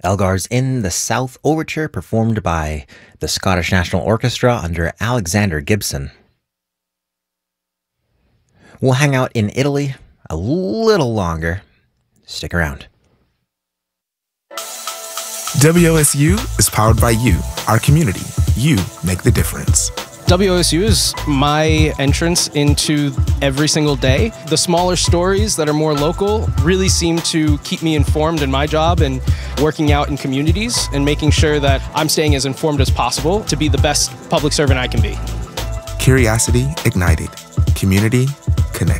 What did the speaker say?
Elgar's In the South Overture, performed by the Scottish National Orchestra under Alexander Gibson. We'll hang out in Italy a little longer. Stick around. WOSU is powered by you, our community. You make the difference. WOSU is my entrance into every single day. The smaller stories that are more local really seem to keep me informed in my job and working out in communities and making sure that I'm staying as informed as possible to be the best public servant I can be. Curiosity ignited. Community